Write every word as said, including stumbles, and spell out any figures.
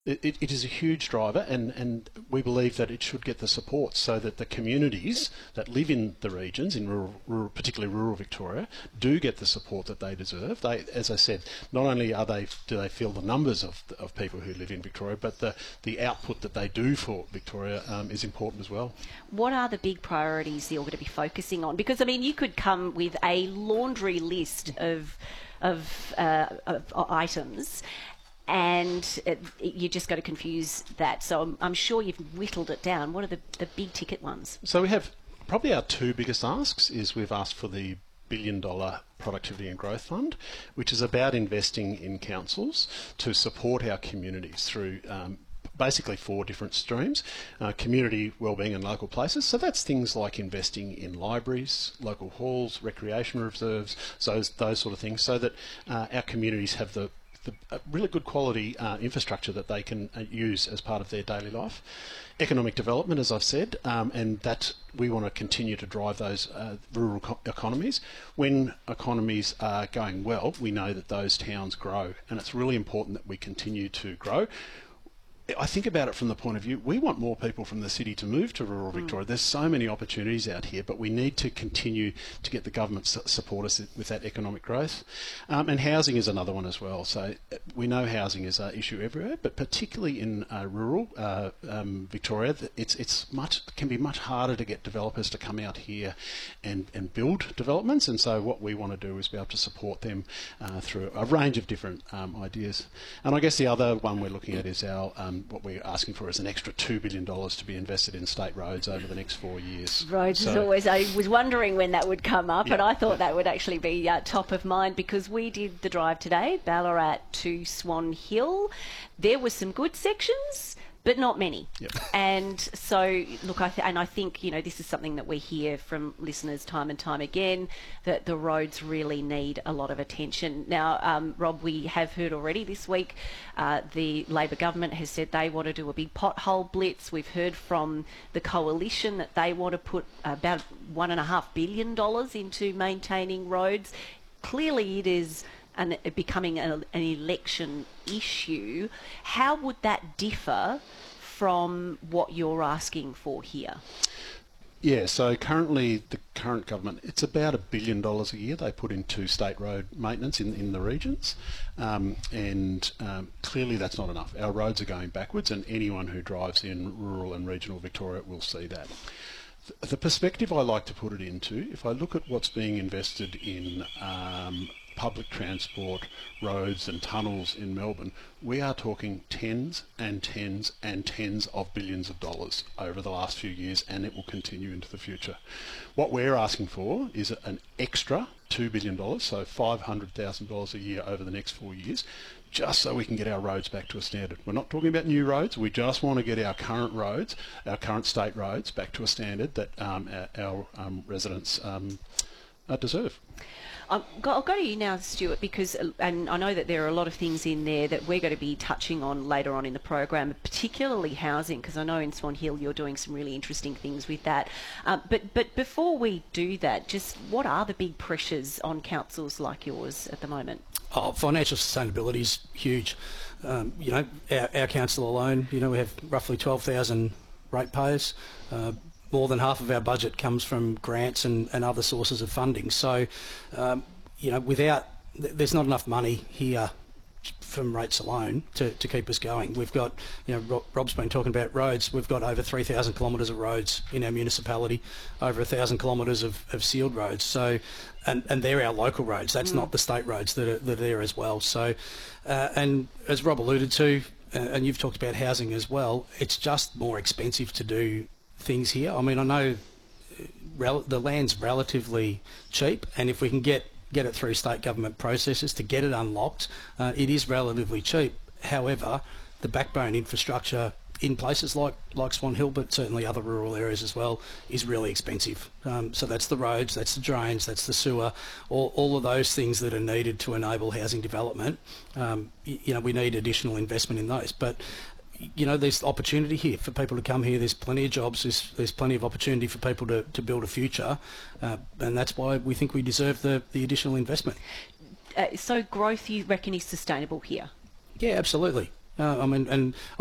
It, it, it is a huge driver, and, and we believe that it should get the support so that the communities that live in the regions, in rural, rural, particularly rural Victoria, do get the support that they deserve. They, as I said, not only are they do they feel the numbers of, of people who live in Victoria, but the, the output that they do for Victoria um, is important as well. What are the big priorities you're going to be focusing on? Because, I mean, you could come with a laundry list of, of, uh, of items, and it, you just got to confuse that. So I'm, I'm sure you've whittled it down. What are the, the big ticket ones? So we have probably our two biggest asks is we've asked for the billion dollar productivity and growth fund, which is about investing in councils to support our communities through um, basically four different streams: uh, community wellbeing and local places. So that's things like investing in libraries, local halls, recreation reserves, so those, those sort of things, so that uh, our communities have the The, a really good quality uh, infrastructure that they can uh, use as part of their daily life. Economic development, as I've said, um, and that we want to continue to drive those uh, rural co- economies. When economies are going well, we know that those towns grow, and it's really important that we continue to grow. I think about it from the point of view, we want more people from the city to move to rural Victoria. Mm. There's so many opportunities out here, but we need to continue to get the government to support us with that economic growth. Um, and housing is another one as well. So we know housing is an issue everywhere, but particularly in uh, rural uh, um, Victoria, it's it's much can be much harder to get developers to come out here and, and build developments. And so what we want to do is be able to support them uh, through a range of different um, ideas. And I guess the other one we're looking at is our um, what we're asking for is an extra two billion dollars to be invested in state roads over the next four years. Roads so, is always, I was wondering when that would come up, yeah. And I thought that would actually be uh, top of mind, because we did the drive today, Ballarat to Swan Hill. There were some good sections, but not many. Yep. And so, look, I th- and I think, you know, this is something that we hear from listeners time and time again, that the roads really need a lot of attention. Now, um, Rob, we have heard already this week uh, the Labor government has said they want to do a big pothole blitz. We've heard from the coalition that they want to put about one and a half billion dollars into maintaining roads. Clearly it is and becoming an, an election issue. How would that differ from what you're asking for here? Yeah, so currently the current government, it's about a billion dollars a year they put into state road maintenance in, in the regions, um, and um, clearly that's not enough. Our roads are going backwards, and anyone who drives in rural and regional Victoria will see that. The perspective I like to put it into, if I look at what's being invested in um, public transport, roads and tunnels in Melbourne, we are talking tens and tens and tens of billions of dollars over the last few years, and it will continue into the future. What we're asking for is an extra two billion dollars, so five hundred thousand dollars a year over the next four years, just so we can get our roads back to a standard. We're not talking about new roads, we just want to get our current roads, our current state roads, back to a standard that um, our, our um, residents um, uh, deserve. I'll go, I'll go to you now, Stuart, because and I know that there are a lot of things in there that we're going to be touching on later on in the program, particularly housing, because I know in Swan Hill you're doing some really interesting things with that. Um, but but before we do that, just what are the big pressures on councils like yours at the moment? Oh, financial sustainability is huge. Um, you know, our, our council alone, you know, we have roughly twelve thousand ratepayers. Uh, More than half of our budget comes from grants and, and other sources of funding. So, um, you know, without, there's not enough money here from rates alone to, to keep us going. We've got, you know, Rob's been talking about roads. We've got over three thousand kilometres of roads in our municipality, over one thousand kilometres of, of sealed roads. So, and, and they're our local roads. That's mm. not the state roads that are, that are there as well. So, uh, and as Rob alluded to, uh, and you've talked about housing as well, it's just more expensive to do things here. I mean, I know rel- the land's relatively cheap, and if we can get get it through state government processes to get it unlocked, uh, it is relatively cheap. However, the backbone infrastructure in places like like Swan Hill, but certainly other rural areas as well, is really expensive. Um, so that's the roads, that's the drains, that's the sewer, all, all of those things that are needed to enable housing development. Um, you, you know, we need additional investment in those, but you know, there's opportunity here for people to come here. There's plenty of jobs. There's, there's plenty of opportunity for people to, to build a future. Uh, and that's why we think we deserve the, the additional investment. Uh, so growth, you reckon, is sustainable here? Yeah, absolutely. Uh, I mean, and